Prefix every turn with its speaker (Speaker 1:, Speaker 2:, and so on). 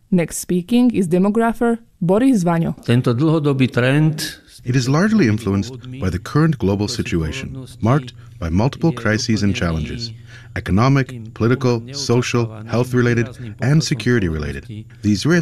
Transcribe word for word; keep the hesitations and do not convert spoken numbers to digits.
Speaker 1: Next speaking is demographer Boris Vaňo.
Speaker 2: Tento dlhodobý trend
Speaker 3: It is largely influenced by the current global situation, marked by multiple crises and challenges: economic, political, social, health-related, and security-related. These risks